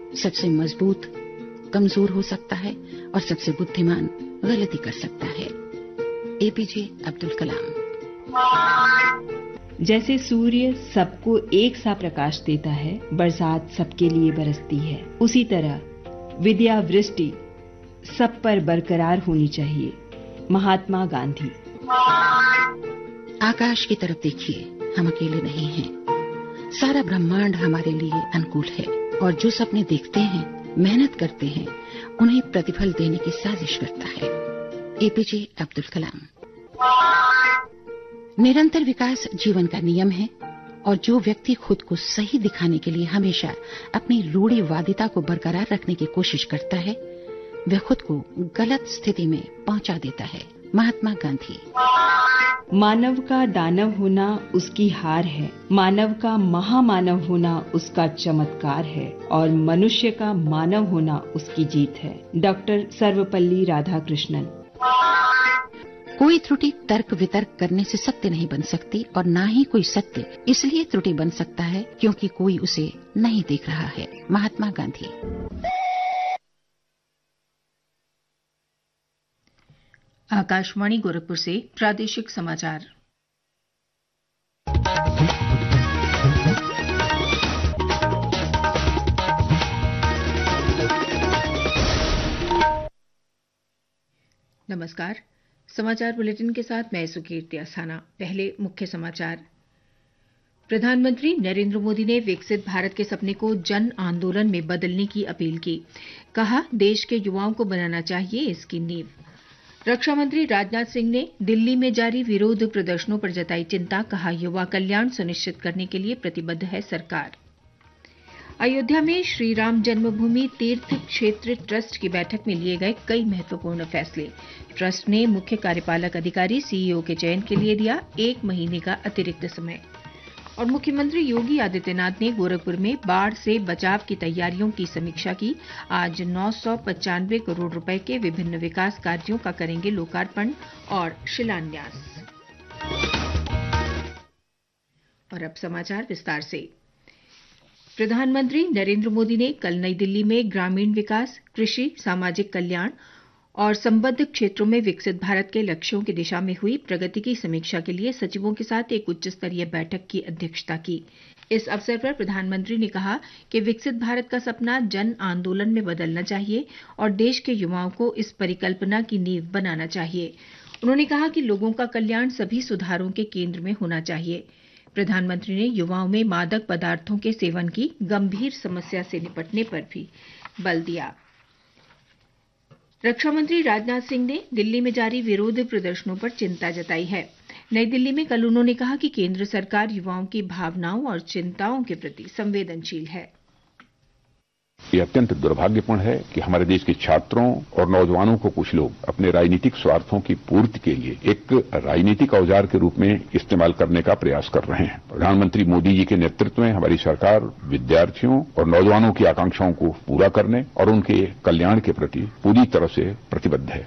सबसे मजबूत कमजोर हो सकता है और सबसे बुद्धिमान गलती कर सकता है। एपीजे अब्दुल कलाम। जैसे सूर्य सबको एक सा प्रकाश देता है, बरसात सबके लिए बरसती है, उसी तरह विद्या वृष्टि सब पर बरकरार होनी चाहिए। महात्मा गांधी। आकाश की तरफ देखिए, हम अकेले नहीं हैं। सारा ब्रह्मांड हमारे लिए अनुकूल है और जो सपने देखते हैं, मेहनत करते हैं, उन्हें प्रतिफल देने की साजिश करता है। एपीजे अब्दुल कलाम। निरंतर विकास जीवन का नियम है और जो व्यक्ति खुद को सही दिखाने के लिए हमेशा अपनी रूढ़िवादिता को बरकरार रखने की कोशिश करता है, वह खुद को गलत स्थिति में पहुंचा देता है। महात्मा गांधी। मानव का दानव होना उसकी हार है, मानव का महामानव होना उसका चमत्कार है और मनुष्य का मानव होना उसकी जीत है। डॉक्टर सर्वपल्ली राधाकृष्णन। कोई त्रुटि तर्क वितर्क करने से सत्य नहीं बन सकती और ना ही कोई सत्य इसलिए त्रुटि बन सकता है क्योंकि कोई उसे नहीं देख रहा है। महात्मा गांधी। आकाशवाणी गोरखपुर से प्रादेशिक समाचार। नमस्कार, समाचार बुलेटिन के साथ मैं सुकीर्ति अस्थाना। पहले मुख्य समाचार। प्रधानमंत्री नरेंद्र मोदी ने विकसित भारत के सपने को जन आंदोलन में बदलने की अपील की। कहा, देश के युवाओं को बनाना चाहिए इसकी नींव। रक्षा मंत्री राजनाथ सिंह ने दिल्ली में जारी विरोध प्रदर्शनों पर जताई चिंता। कहा, युवा कल्याण सुनिश्चित करने के लिए प्रतिबद्ध है सरकार। अयोध्या में श्री राम जन्मभूमि तीर्थ क्षेत्र ट्रस्ट की बैठक में लिए गए कई महत्वपूर्ण फैसले। ट्रस्ट ने मुख्य कार्यपालक अधिकारी सीईओ के चयन के लिए दिया 1 महीने का अतिरिक्त समय। और मुख्यमंत्री योगी आदित्यनाथ ने गोरखपुर में बाढ़ से बचाव की तैयारियों की समीक्षा की। आज 995 करोड़ रुपए के विभिन्न विकास कार्यों का करेंगे लोकार्पण और शिलान्यास। और अब समाचार विस्तार से। प्रधानमंत्री नरेंद्र मोदी ने कल नई दिल्ली में ग्रामीण विकास, कृषि, सामाजिक कल्याण और संबद्ध क्षेत्रों में विकसित भारत के लक्ष्यों की दिशा में हुई प्रगति की समीक्षा के लिए सचिवों के साथ एक उच्च स्तरीय बैठक की अध्यक्षता की। इस अवसर पर प्रधानमंत्री ने कहा कि विकसित भारत का सपना जन आंदोलन में बदलना चाहिए और देश के युवाओं को इस परिकल्पना की नींव बनाना चाहिए। उन्होंने कहा कि लोगों का कल्याण सभी सुधारों के केंद्र में होना चाहिए। प्रधानमंत्री ने युवाओं में मादक पदार्थों के सेवन की गंभीर समस्या से निपटने पर भी बल दिया। रक्षा मंत्री राजनाथ सिंह ने दिल्ली में जारी विरोध प्रदर्शनों पर चिंता जताई है। नई दिल्ली में कल उन्होंने कहा कि केंद्र सरकार युवाओं की भावनाओं और चिंताओं के प्रति संवेदनशील है। ये अत्यंत दुर्भाग्यपूर्ण है कि हमारे देश के छात्रों और नौजवानों को कुछ लोग अपने राजनीतिक स्वार्थों की पूर्ति के लिए एक राजनीतिक औजार के रूप में इस्तेमाल करने का प्रयास कर रहे हैं। प्रधानमंत्री मोदी जी के नेतृत्व में हमारी सरकार विद्यार्थियों और नौजवानों की आकांक्षाओं को पूरा करने और उनके कल्याण के प्रति पूरी तरह से प्रतिबद्ध है।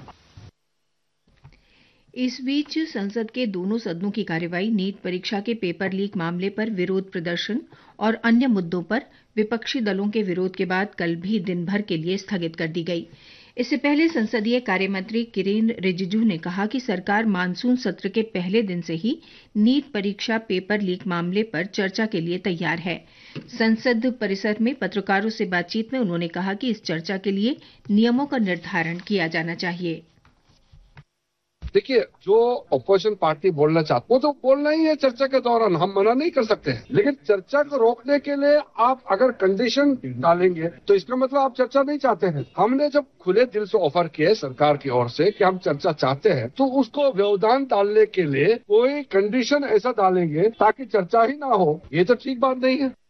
इस बीच संसद के दोनों सदनों की कार्यवाही नीट परीक्षा के पेपर लीक मामले पर विरोध प्रदर्शन और अन्य मुद्दों पर विपक्षी दलों के विरोध के बाद कल भी दिन भर के लिए स्थगित कर दी गई। इससे पहले संसदीय कार्यमंत्री किरेन रिजिजू ने कहा कि सरकार मानसून सत्र के पहले दिन से ही नीट परीक्षा पेपर लीक मामले पर चर्चा के लिए तैयार है। संसद परिसर में पत्रकारों से बातचीत में उन्होंने कहा कि इस चर्चा के लिए नियमों का निर्धारण किया जाना चाहिए। देखिए, जो अपोजिशन पार्टी बोलना चाहती वो तो बोलना ही है चर्चा के दौरान, हम मना नहीं कर सकते हैं। लेकिन चर्चा को रोकने के लिए आप अगर कंडीशन डालेंगे तो इसका मतलब आप चर्चा नहीं चाहते हैं। हमने जब खुले दिल से ऑफर किए सरकार की ओर से कि हम चर्चा चाहते हैं, तो उसको व्यवधान डालने के लिए कोई कंडीशन ऐसा डालेंगे ताकि चर्चा ही ना हो, ये तो ठीक बात नहीं है।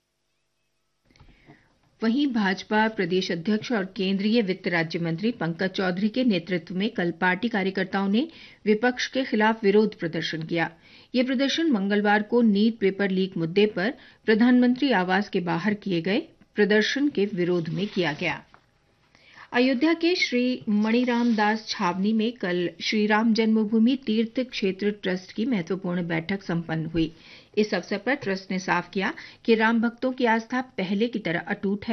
वहीं भाजपा प्रदेश अध्यक्ष और केंद्रीय वित्त राज्य मंत्री पंकज चौधरी के नेतृत्व में कल पार्टी कार्यकर्ताओं ने विपक्ष के खिलाफ विरोध प्रदर्शन किया। ये प्रदर्शन मंगलवार को नीट पेपर लीक मुद्दे पर प्रधानमंत्री आवास के बाहर किए गए प्रदर्शन के विरोध में किया गया। अयोध्या के श्री मणिराम दास छावनी में कल श्री राम जन्मभूमि तीर्थ क्षेत्र ट्रस्ट की महत्वपूर्ण बैठक संपन्न हुई। इस अवसर पर ट्रस्ट ने साफ किया कि राम भक्तों की आस्था पहले की तरह अटूट है